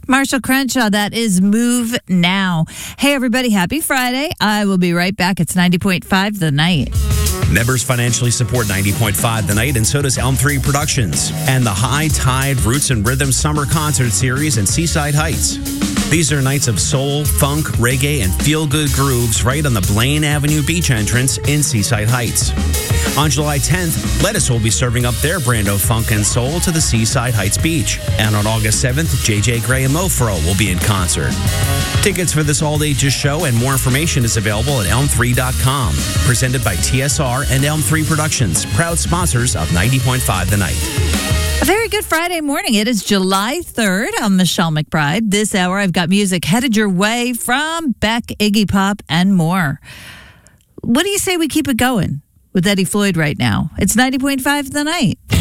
Marshall Crenshaw, that is Move Now. Hey, everybody, happy Friday. I will be right back. It's 90.5 The Night. Members financially support 90.5 The Night, and so does Elm 3 Productions and the High Tide Roots and Rhythm Summer Concert Series in Seaside Heights. These are nights of soul, funk, reggae, and feel-good grooves right on the Blaine Avenue Beach entrance in Seaside Heights. On July 10th, Lettuce will be serving up their brand of funk and soul to the Seaside Heights Beach. And on August 7th, J.J. Gray and Mofro will be in concert. Tickets for this all-ages show and more information is available at elm3.com. Presented by TSR and Elm 3 Productions, proud sponsors of 90.5 The Night. A very good Friday morning. It is July 3rd. I'm Michelle McBride. This hour, I've got music headed your way from Beck, Iggy Pop, and more. What do you say we keep it going with Eddie Floyd right now? It's 90.5 The Night.